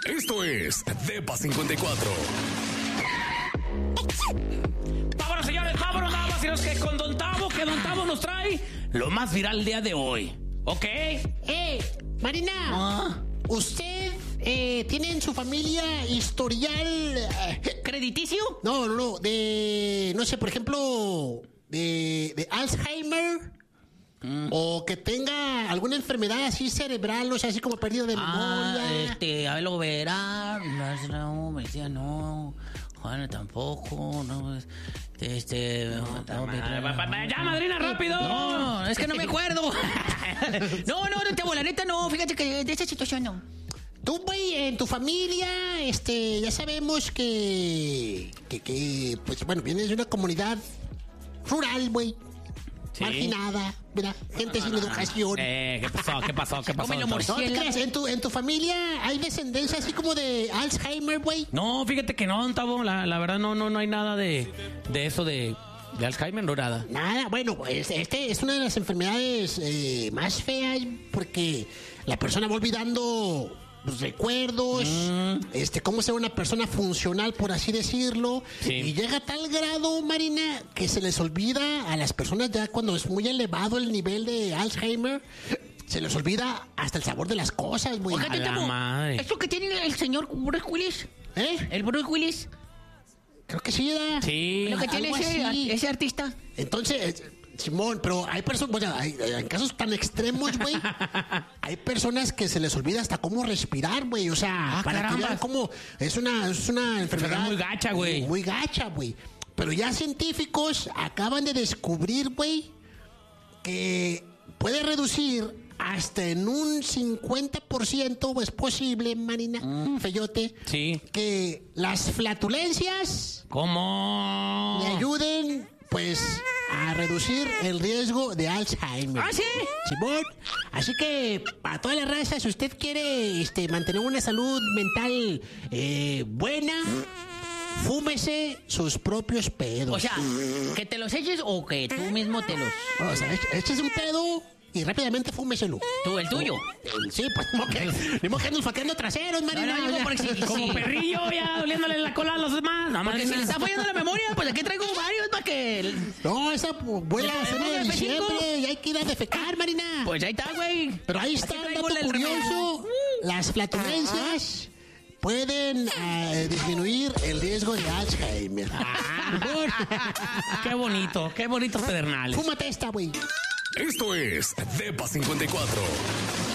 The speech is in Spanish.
Esto es Depa 54. Vámonos, señores, vámonos, nada más. Que con Don Tavo, que Don Tavo nos trae lo más viral el día de hoy. ¿Ok? Marina, ¿usted tiene en su familia historial ¿Crediticio? No, no sé, por ejemplo, de Alzheimer? O que tenga alguna enfermedad así cerebral, o sea, así como pérdida de memoria. A ver, lo verá. No, me decía no. Juana tampoco, no. Ya, madrina, rápido. No, es que no me acuerdo. No, Tavo, la neta no. Fíjate que de esta situación no. Tú, güey, en tu familia, ya sabemos que pues, bueno, vienes de una comunidad rural, güey. Sí. Marginada, mira, gente sin educación. ¿Qué pasó? No te creas, ¿en tu familia hay descendencia así como de Alzheimer, güey? No, fíjate que no, Tavo, la verdad no hay nada de eso de Alzheimer, no nada. Nada, bueno, pues es una de las enfermedades más feas porque la persona va olvidando recuerdos, cómo ser una persona funcional, por así decirlo, sí. Y llega a tal grado, Marina, que se les olvida a las personas ya cuando es muy elevado el nivel de Alzheimer, se les olvida hasta el sabor de las cosas, güey. Ojalá, a la madre. ¿Esto que tiene el señor Bruce Willis? ¿El Bruce Willis? Creo que sí, ¿verdad? Sí. Lo que tiene ese artista. Entonces, Simón, pero hay personas, bueno, en casos tan extremos, güey, hay personas que se les olvida hasta cómo respirar, güey. O sea, para que vean cómo es una enfermedad muy gacha, güey. Muy gacha, güey. Pero ya científicos acaban de descubrir, güey, que puede reducir hasta en un 50%, es posible, Marina, Feyote, sí, que las flatulencias ¿cómo? le ayuden, pues, a reducir el riesgo de Alzheimer. ¿Ah, sí? Simón. Así que, para toda la raza, si usted quiere mantener una salud mental buena, fúmese sus propios pedos. O sea, que te los eches o que tú mismo te los... O sea, eches un pedo y rápidamente fúmeselo. ¿Tú, el tuyo? Sí, pues, ni que ando olfateando traseros, Marina. Como perrillo ya doliéndole la cola a los demás. No, porque si le está fallando la memoria, pues aquí traigo varios para que... No, esa vuela a ser de diciembre y hay que ir a defecar, Marina. Pues ahí está, güey. Pero ahí está el dato curioso. Las flatulencias pueden disminuir el riesgo de Alzheimer. Qué bonitos pedernales. Fúmate esta, güey. Esto es Depa 54.